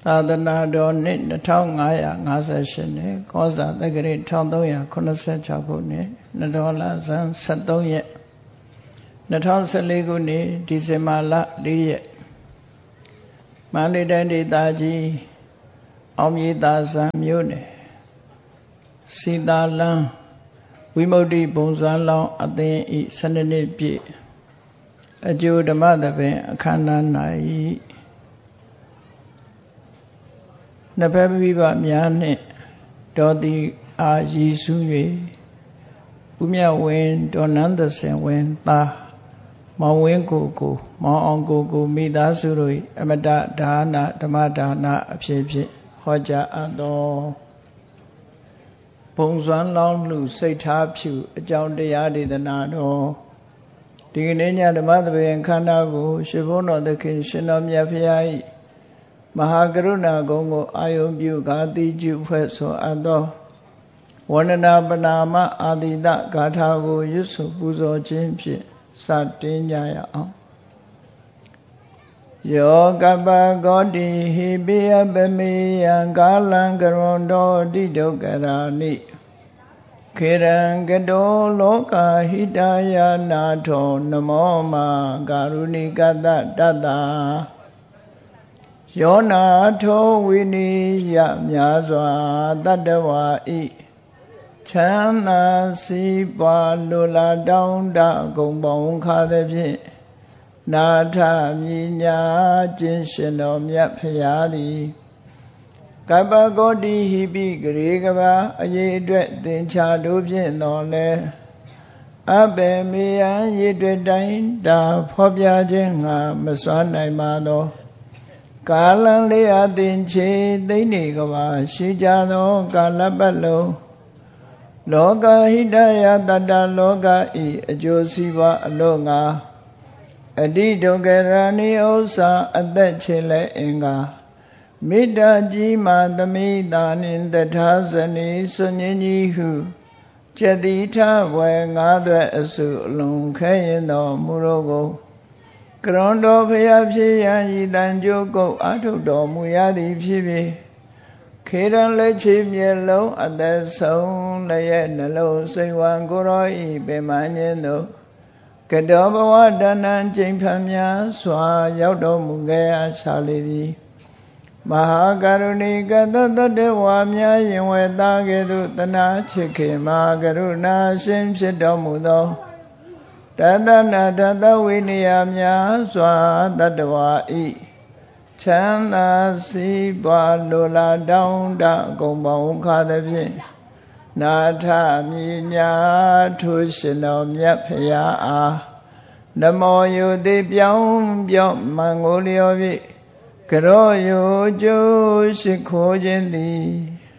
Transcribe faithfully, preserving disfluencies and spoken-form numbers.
သာသနာတော်နှစ်နှစ်ထောင်ငါးရာငါးဆယ်ရှစ်နှစ်ကောဇာတက္ကရာတစ်ထောင်သုံးရာခုနှစ်ဆယ်ခြောက်ခုနှစ်နဒေါ်လာဇန်ဆယ်သုံးရက်နှစ်ထောင်ဆယ်လေးခုနှစ်ဒီဇင်ဘာလလေးရက်မန္တလေးတိုင်းဒေသကြီးအောင်မြေသာဇံမြို့နယ်စီတာလန်းဝိမု ക്തി ဘုံဇာလောင်းအသင်းဤဆယ်နှစ်ပြည့်အကျိုးဓမ္မသဘင်အခမ်းအနား၌နှစ်ဖက်မိဘများနှင့်ဒေါ်တီအာရည်စူး၍ဦးမြဝင်းဒေါ်နန်းသစင်ဝင်းသားမောင်ဝင်းကိုကိုမောင်အောင်ကိုကိုမိသားစုတို့၏အမတဒါနဓမ္မဒါနအဖြစ်ဖြင့်ဟောကြားအပ်သောဘုံဇွမ်းလောင်းလူစိတ်ထားဖြူအကြောင်းတရားဒေသနာတော်ဒီကနေ့ညဓမ္မသဘင်ခန္ဓာကိုရှင်ဘုန်းတော်သခင်ရှင်တော်မြတ်ဖရာ၏မဟာကရုဏာဂုဏ်ကိုအာယုံပြုကာတိကျုဖွဲ့ဆိုအပ်သောဝန္ဒနာပနာမအာတိတဂါထာကိုရွတ်ဆိုပူဇော်ခြင်းဖြင့်စတင်ကြရအောင်ယောကပဂောတိဟိပိယပမေယံကာလံကရွန်တော်တိဒုက္ခရာနိခေရံကတောလောကဟိတယနာထောနမောမာကာရုဏိကတတတ္တာယောနာထောဝိနိယမြာစွာတတ္တဝါဤချမ်းသာစီးပွားလိုလားတောင်းတဂုံပေါင်းခါသည်ဖြင့်နာထမြညာခြင်းရှင်တော်မြတ်ဖရာသည်ကပ္ပဂောတိဟိပိဂရေကဘာအရေးအတွက်သင်္ချာတို့ဖြင့်တော်လဲအဘေမေယံရေတွေ့တိုင်းတာဖော်ပြခြင်းငါမစွမ်းနိုင်ပါသောကာလံလေးအသင်ချေသိနေကဘာရှိကြသောကာလပတ်လုံးလောကဟိတယတတ္တလောကဤအကျိုးစီးပွားအလို့ငါအတိဒုက္ခရဏိဥစ္စာအသက်ချေလဲအင်္ဂါမေတ္တာကြီးမာသမိတာနှင့်တထာဇနီစွညင်းကြီးဟုကျတိထဝေငါးသွဲအစုအလုံးခဲရင်တော်မူတော်ကိုကရွန်တော်ဖရာဖြစ်ရန်ဤတန်ကြိုးကုတ်အထုတော်မူရသည်ဖြစ်ပြီးခေရန်လက်ချေမျက်လုံးအသက်ဆုံးလည်းရဲ့နှလုံးစိတ်ဝံကိုရောဤပင်မညင်းတို့ကတောဘဝတဏ္ဏကျိန်ဖန်များစွာရောက်တော်မူခဲ့အချလေပြီမဟာကရုဏီကတတတဝါများယင်ဝဲသားကဲ့သို့တနာချစ်ခင်မဟာကရုဏာရှင်ဖြစ်တော်မူသောတသနာတသဝိနည်းများစွာတတ္တဝါဤချမ်းသာစီးပွားလိုလားတောင်းတဂုံပေါင်းခါသည်ဖြင့်နာထမြညာထိုရှင်တော်မြတ်ဖရာအားနမောယုတိပြောင်းပြောင်းမန်ကိုလျော်ဖြင့်ကရောယုကျိုးရှိခိုးခြင်းသည်